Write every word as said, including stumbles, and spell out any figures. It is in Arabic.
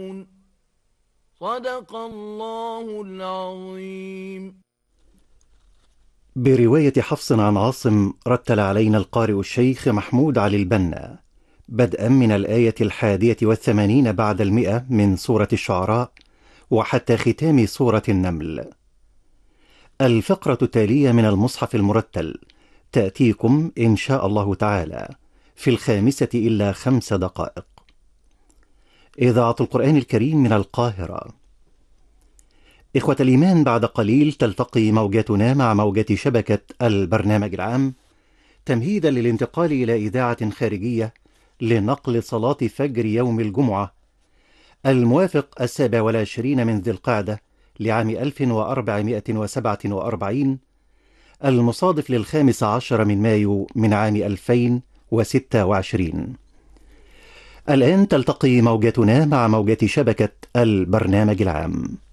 صدق الله العظيم. برواية حفص عن عاصم رتل علينا القارئ الشيخ محمود علي البنا بدءا من الآية الحادية والثمانين بعد المئة من سورة الشعراء وحتى ختام سورة النمل. الفقرة التالية من المصحف المرتل تأتيكم إن شاء الله تعالى في الخامسة إلا خمس دقائق. إذاعة القرآن الكريم من القاهرة. إخوة الإيمان، بعد قليل تلتقي موجاتنا مع موجة شبكة البرنامج العام تمهيدا للانتقال إلى إذاعة خارجية لنقل صلاة فجر يوم الجمعة الموافق السابع والعشرين من ذي القعدة لعام ألف وأربعمائة وسبعة وأربعين المصادف للخامس عشر من مايو من عام ألفين وستة وعشرين. الآن تلتقي موجاتنا مع موجة شبكة البرنامج العام.